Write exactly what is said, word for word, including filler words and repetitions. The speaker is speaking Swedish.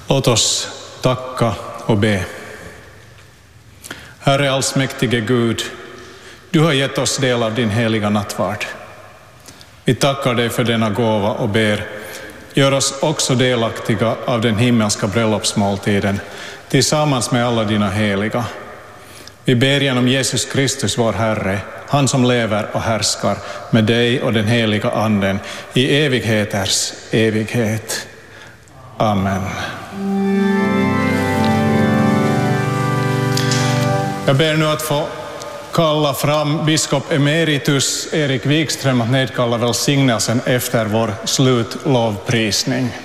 Låt oss tacka och be. Herre allsmäktige Gud, du har gett oss del av din heliga nattvard. Vi tackar dig för denna gåva och ber, gör oss också delaktiga av den himmelska bröllopsmåltiden tillsammans med alla dina heliga. Vi ber genom Jesus Kristus vår Herre, han som lever och härskar med dig och den heliga anden i evigheters evighet. Amen. Jag ber nu att få kalla fram biskop emeritus Erik Wikström att nedkalla välsignelsen efter vår slutlovprisning.